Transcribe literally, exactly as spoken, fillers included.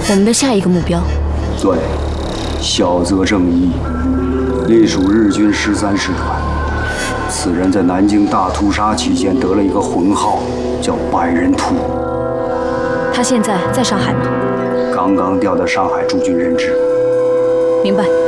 我们的下一个目标。 对，小泽正一，隶属日军十三师团。此人在南京大屠杀期间得了一个浑号，叫百人屠。 他现在在上海吗？ 刚刚调到上海驻军任职。 明白。